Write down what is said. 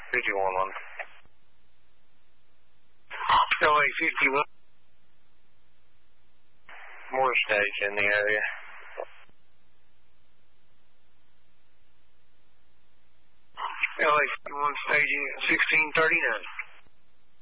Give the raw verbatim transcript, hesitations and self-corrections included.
fifty-one one. L A fifty-one. More station in the area. L A fifty-one staging at sixteen thirty-nine.